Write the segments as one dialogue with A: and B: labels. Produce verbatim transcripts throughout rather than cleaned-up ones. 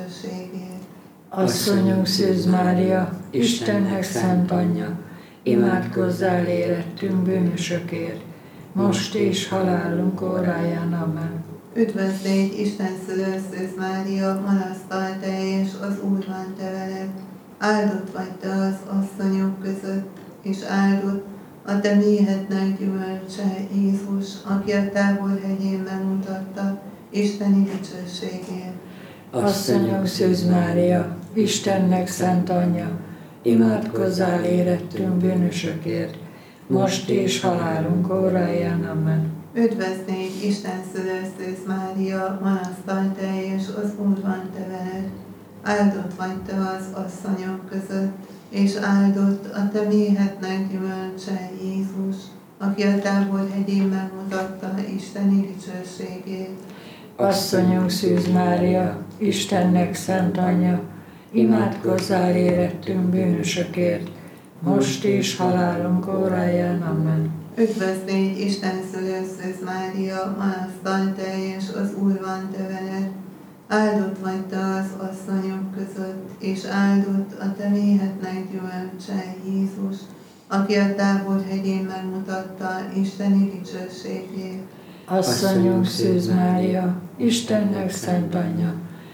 A: dicsőségért.
B: Asszonyunk Szűz Mária, Istennek szent anyja, imádkozzál érettünk bűnösökért, most és halálunk óráján. Amen.
A: Üdvözl légy, Isten szülő Szűz Mária, marasztal teljes, az Úr van te veled. Áldott vagy te az asszonyok között, és áldott a te méhednek gyümölcse, Jézus, aki a Tábor hegyén megmutatta isteni dicsőségét.
B: Asszonyunk Szűz Mária, Istennek szent anyja, imádkozzál érettünk bűnösökért, most és halálunk óráján. Amen.
A: Üdvözl légy, Isten szülő Szűz Mária, marasztal teljes, az Úr van te veled. Áldott vagy te az asszonyok között, és áldott a te méhednek gyümölcse, Jézus, aki a Tábor hegyén megmutatta isteni dicsőségét.
B: Asszonyunk Szűz Mária, Istennek szent anyja, imádkozzál érettünk bűnösökért, most és halálunk óráján. Amen.
A: Üdvözl légy, Isten szülő Szűz Mária, marasztal teljes, az Úr van te veled. Áldott vagy te az asszonyok között, és áldott a te méhednek gyümölcse, Jézus, aki a Tábor hegyén megmutatta isteni dicsőségét.
B: Asszonyunk Szűz Mária, Istennek szent anyja,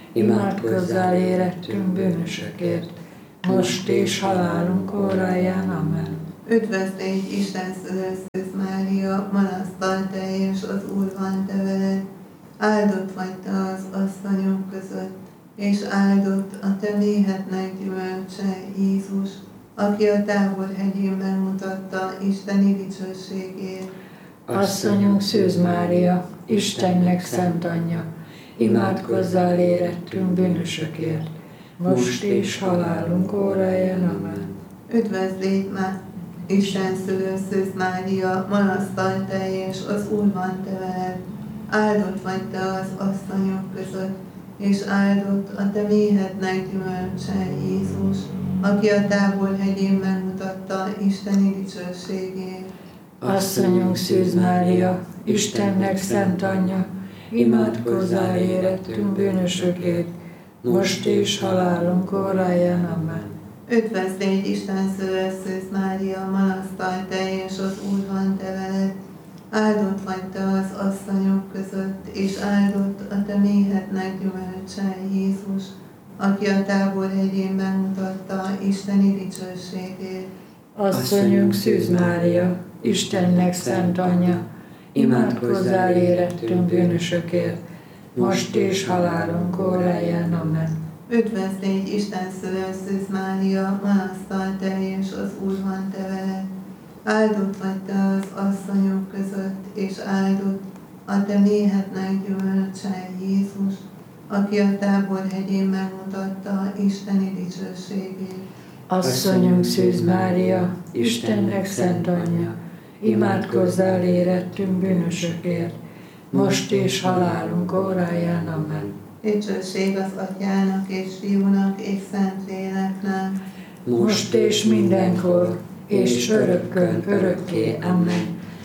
B: imádkozzál érettünk bűnösökért, most és halálunk óráján. Amen.
A: Üdvözl légy, Isten szülő Szűz Mária, marasztal teljes, az Úr van te veled. Áldott vagy te az asszonyok között, és áldott a te méhednek gyümölcse, Jézus, aki a Tábor hegyén megmutatta isteni dicsőségét.
B: Asszonyunk Szűz Mária, Istennek szent anyja, imádkozzál érettünk bűnösökért, most és halálunk óráján. Amen.
A: Üdvözl légy, már Isten szülő Szűz Mária, marasztal teljes, az Úr van te veled. Áldott vagy te az asszonyok között, és áldott a te méhednek gyümölcse, Jézus, aki a Tábor hegyén megmutatta isteni dicsőségét.
B: Asszonyunk Szűz Mária, Istennek szent anyja, imádkozzál érettünk bűnösökért, most és halálunk óráján. Amen.
A: Üdvözl légy, Isten szülő Szűz Mária, marasztal teljes, az Úr van te veled. Áldott vagy te az asszonyok között, és áldott a te méhednek gyümölcse, Jézus, aki a Tábor hegyén megmutatta isteni dicsőségét.
B: Asszonyunk Szűz Mária, Istennek szent anyja, imádkozzál érettünk bűnösökért, most és halálunk óráján. Amen.
A: Üdvözl légy, Isten szülő Szűz Mária, marasztal teljes, az Úr van te veled. Áldott vagy te az asszonyok között, és áldott a te méhednek gyümölcse, Jézus, aki a Tábor hegyén megmutatta isteni dicsőségét.
B: Asszonyunk Szűz Mária, Istennek szent anyja, imádkozzál érettünk bűnösökért, most és halálunk óráján. Amen.
A: Dicsőség az Atyának és Fiúnak és Szentléleknek,
B: most és mindenkor, és örökkön, örökké. Amen.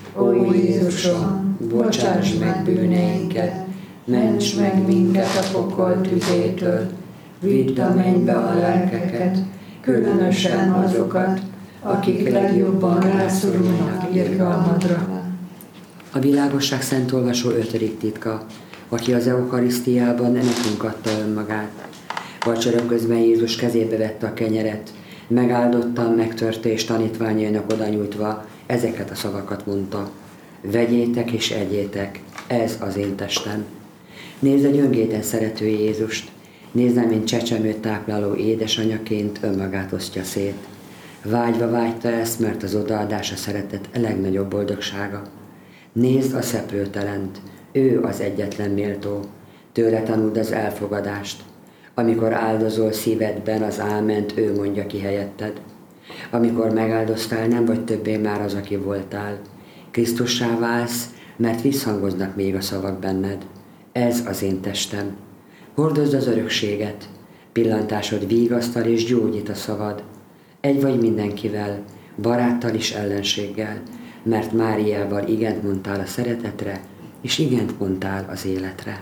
B: Ó Jézusom, bocsáss meg bűneinket, ments meg minket a pokol tüzétől, vidd a mennybe a lelkeket, különösen azokat, akik legjobban rászorulnak irgalmadra.
C: A világosság szent olvasó ötödik titka, aki az eukarisztiában nekünk adta önmagát. Vacsora közben Jézus kezébe vette a kenyeret, megáldottan megtörte és tanítványainak odanyújtva ezeket a szavakat mondta: vegyétek és egyétek, ez az én testem. Nézd a gyöngéden szerető Jézust, nézd, mint csecsemőt tápláló édesanyaként önmagát osztja szét. Vágyva vágyta ezt, mert az odaadás a szeretet a legnagyobb boldogsága. Nézd a szeplőtelent, ő az egyetlen méltó, tőle tanuld az elfogadást. Amikor áldozol szívedben az áment, ő mondja ki helyetted. Amikor megáldoztál, nem vagy többé már az, aki voltál. Krisztussá válsz, mert visszhangoznak még a szavak benned. Ez az én testem. Hordozd az örökséget, pillantásod vigasztal és gyógyít a szavad. Egy vagy mindenkivel, baráttal és ellenséggel, mert Máriával igent mondtál a szeretetre, és igent mondtál az életre.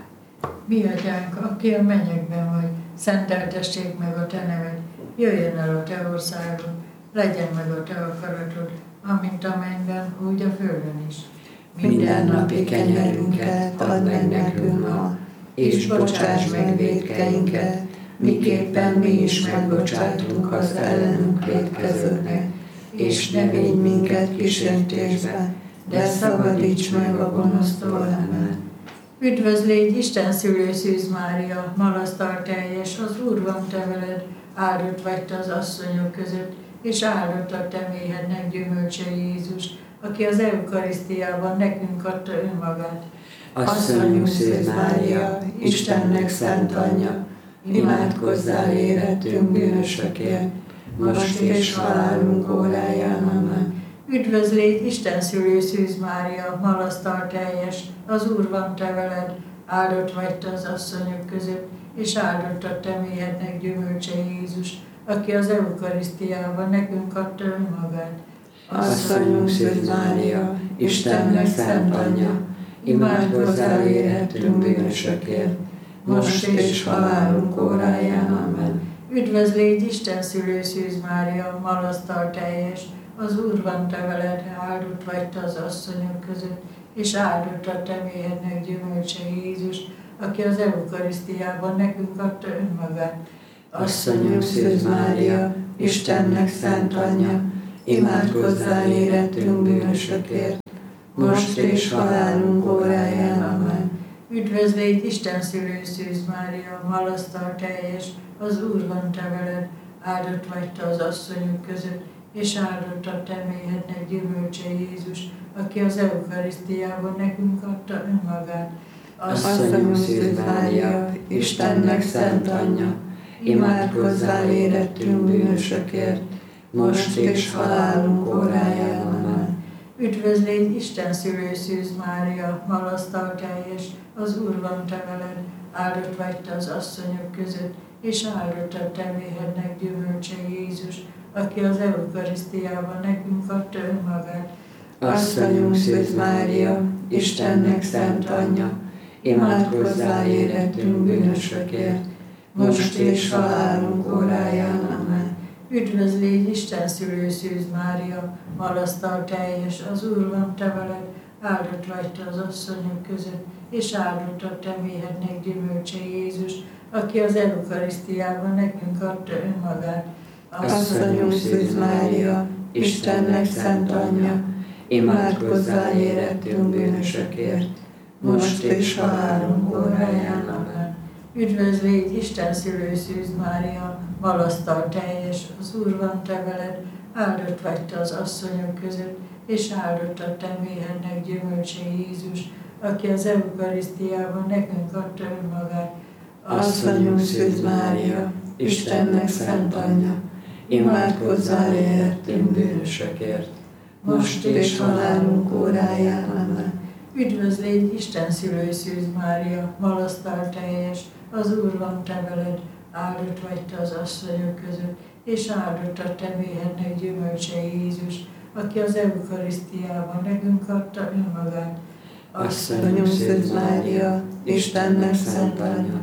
B: Mi atyánk, aki a mennyekben vagy, szenteltessék meg a te neved, jöjjön el a te országod, legyen meg a te akaratod, amint a mennyben, úgy a földön is.
A: Minden napi kenyerünket add meg nekünk ma, és bocsáss meg vétkeinket, miképpen mi is megbocsátunk az ellenünk vétkezőknek, és ne védj minket kísértésbe, de szabadíts meg a gonosztól. Amen.
B: Üdvözl légy, Isten szülő Szűz Mária, malasztal teljes, az Úr van te veled, áldott vagy te az asszonyok között, és áldott a te méhednek gyümölcse Jézus, aki az eukarisztiában nekünk adta önmagát.
A: Asszonyunk Szűz Mária, Istennek szent anyja, imádkozzál érettünk bűnösökért, most és halálunk óráján. Amen.
B: Üdvözl légy, Isten szülő Szűz Mária, malasztal teljes, az Úr van te veled, áldott vagy te az asszonyok között, és áldott a te méhednek gyümölcse Jézus, aki az eukarisztiában nekünk adta önmagát.
A: Asszonyunk Szűz Mária, Istennek szent anyja, imádkozzál érettünk bűnösökért, most és halálunk óráján. Amen.
B: Üdvözl légy, Isten szülő Szűz Mária, malasztal teljes, az Úr van te veled, áldott vagy te az asszonyok között, és áldott a te méhednek gyümölcse Jézus, aki az eukarisztiában nekünk adta önmagát.
A: Asszonyunk Szűz Mária, Istennek szent anyja, imádkozzál érettünk bűnösökért, most és halálunk óráján. Amen.
B: Üdvözl légy, Isten szülő Szűz Mária, malasztal teljes, az Úr van te veled, áldott vagy te az asszonyok között, és áldott a te méhednek gyümölcse Jézus, aki az eukarisztiában nekünk adta önmagát.
A: Asszonyunk Szűz Mária, Istennek szent anyja, imádkozzál érettünk bűnösökért, most és halálunk óráján. Amen.
B: Üdvözl légy, Isten szülő Szűz Mária, malasztal teljes, az Úr van te veled, áldott vagy te az asszonyok között, és áldott a te méhednek gyümölcse Jézus, aki az eukarisztiában nekünk adta önmagát.
A: Asszonyunk Szűz Mária, Istennek szent anyja, imádkozzál érettünk bűnösökért, most és halálunk óráján. Amen.
B: Üdvözl légy, Isten szülő Szűz Mária, malasztal teljes, az Úr van te veled, áldott vagy te az asszonyok között, és áldott a te méhednek gyümölcse Jézus, aki az eukarisztiában nekünk adta önmagát.
A: Asszonyunk Szűz Mária, Istennek szent anyja, imádkozzál érettünk bűnösökért, most és halálunk óráján. Amen.
B: Üdvözl légy, Isten szülő Szűz Mária, malasztal teljes, az Úr van te veled, áldott vagy te az asszonyok között, és áldott a te méhednek gyümölcse Jézus, aki az eukarisztiában nekünk adta önmagát.
A: Asszonyunk Szűz Mária, Istennek szent anyja, imádkozzál érettünk bűnösökért, most és halálunk óráján. Amen.
B: Üdvözl légy, Isten szülő Szűz Mária, malasztal teljes, az Úr van te veled, áldott vagy te az asszonyok között, és áldott a te méhednek gyümölcse Jézus, aki az eukarisztiában nekünk adta önmagát.
A: Asszonyunk Szűz Mária, Istennek szent anyja,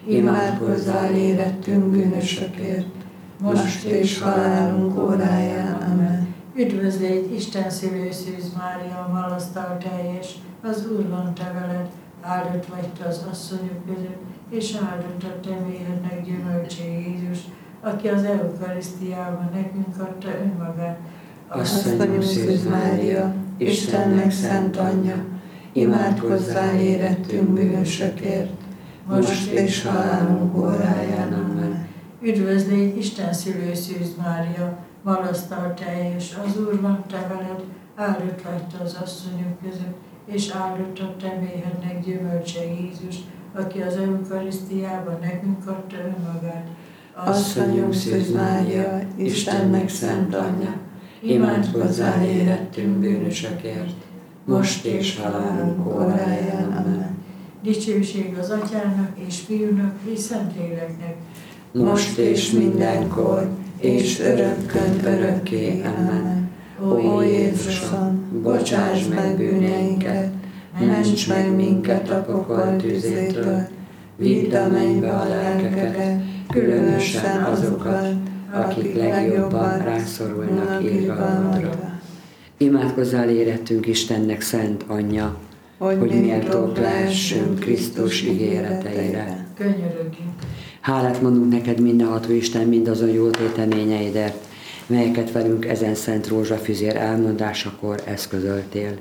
A: imádkozzál érettünk bűnösökért, most és halálunk óráján. Amen.
B: Üdvözl légy, Isten szülő Szűz Mária, malasztal teljes, az Úr van te veled, áldott vagy te az asszonyok között, és áldott a te méhednek gyümölcse Jézus, aki az eukarisztiában nekünk adta önmagát.
A: Asszonyunk Szűz Mária, Istennek szent anyja, imádkozzál érettünk bűnösökért, most és halálunk óráján. Amen.
B: Üdvözl légy, Isten szülő Szűz Mária, malasztal teljes, az Úr van te veled, áldott vagy te az asszonyok között, és áldott a te méhednek gyümölcse Jézus, aki az eukarisztiában nekünk adta önmagát.
A: Asszonyunk Szűz Mária, Istennek szent anyja, imádkozzál érettünk bűnösökért, most és halálunk óráján. Amen.
B: Dicsőség az Atyának és Fiúnak és Szentléleknek,
A: most és mindenkor, és örökkön örökké. Amen. Ó Jézusom, bocsáss meg bűneinket, ments meg minket a pokol tüzétől, vidd a mennybe a lelkeket, különösen azokat, akik legjobban rászorulnak irgalmadra.
C: Imádkozzál érettünk Istennek szent anyja, hogy, hogy méltóbb lehessünk Krisztus ígéreteire.
B: Könyörögjünk.
C: Hálát mondunk neked, mindenható Isten, mindazon jó téteményeidért, melyeket velünk ezen szent rózsafüzér elmondásakor eszközöltél.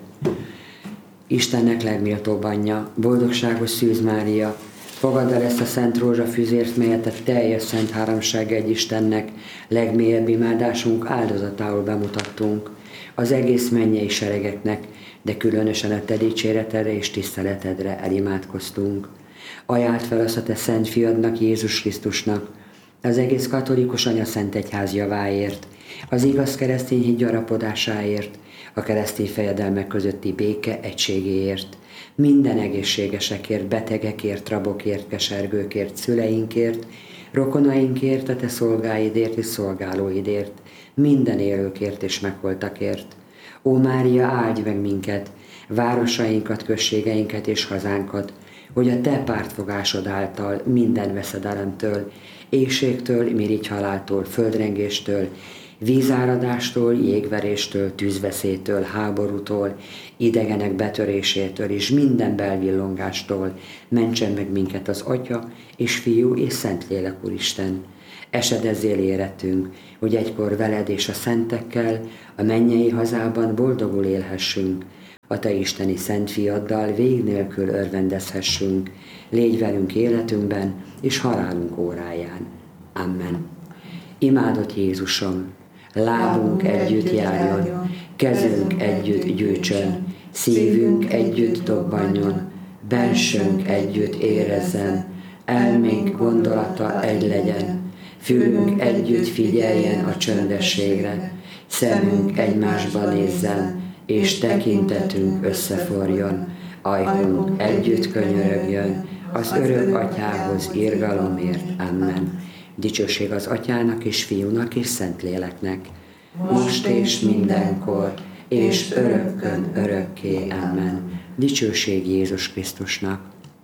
C: Istennek legméltóbb anyja, boldogságos Szűz Mária, fogadd el ezt a szent rózsafüzért, melyet a teljes szent háromság egy Istennek legmélyebb imádásunk áldozatául bemutattunk, az egész mennyei seregeknek, de különösen a te dicséretedre és tiszteletedre elimádkoztunk. Ajánld fel azt a te szent fiadnak, Jézus Krisztusnak, az egész katolikus anyaszent egyház javáért, az igaz keresztény hit gyarapodásáért, a keresztény fejedelmek közötti béke egységéért, minden egészségesekért, betegekért, rabokért, kesergőkért, szüleinkért, rokonainkért, a te szolgáidért és szolgálóidért, minden élőkért és megholtakért. Ó Mária, áldj meg minket, városainkat, községeinket és hazánkat, hogy a te pártfogásod által minden veszedelemtől, éhségtől, mirigyhaláltól, földrengéstől, vízáradástól, jégveréstől, tűzveszélytől, háborútól, idegenek betörésétől és minden belvillongástól mentsen meg minket az Atya és Fiú és Szentlélek Úristen. Esedezzél érettünk, hogy egykor veled és a szentekkel a mennyei hazában boldogul élhessünk, a te isteni szent fiaddal vég nélkül örvendezhessünk, légy velünk életünkben és halálunk óráján. Amen. Imádott Jézusom, lábunk együtt járjon, kezünk együtt gyűjtsön, szívünk együtt dobbanjon, bensőnk együtt érezzen, elménk gondolata egy legyen, fülünk együtt figyeljen a csöndességre, szemünk egymásba nézzen, és tekintetünk összeforjon, ajkunk együtt könyörögjön, az örök Atyához irgalomért. Amen. Dicsőség az Atyának és Fiúnak és Szentléleknek, most és mindenkor, és örökkön örökké. Amen. Dicsőség Jézus Krisztusnak.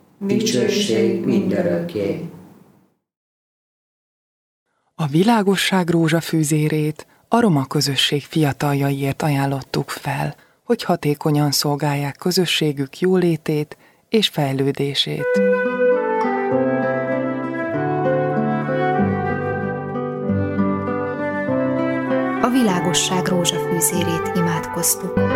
C: Dicsőség mindörökké.
D: A világosság rózsafűzérét a roma közösség fiataljaiért ajánlottuk fel, hogy hatékonyan szolgálják közösségük jólétét és fejlődését.
E: A világosság rózsafűzérét imádkoztuk.